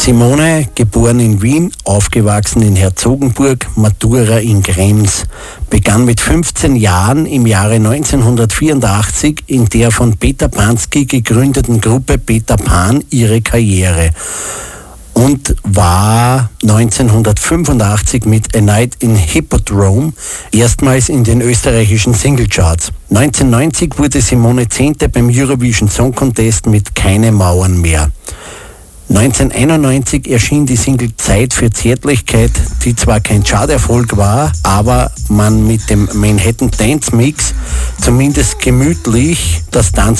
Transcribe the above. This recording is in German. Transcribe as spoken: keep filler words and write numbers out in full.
Simone, geboren in Wien, aufgewachsen in Herzogenburg, Matura in Krems, begann mit fünfzehn Jahren im Jahre neunzehnhundertvierundachtzig in der von Peter Panski gegründeten Gruppe Peter Pan ihre Karriere und war neunzehnhundertfünfundachtzig mit A Night in Hippodrome erstmals in den österreichischen Singlecharts. neunzehnhundertneunzig wurde Simone Zehnte beim Eurovision Song Contest mit Keine Mauern mehr. neunzehnhunderteinundneunzig erschien die Single Zeit für Zärtlichkeit, die zwar kein Charterfolg war, aber man mit dem Manhattan Dance Mix zumindest gemütlich das Tanz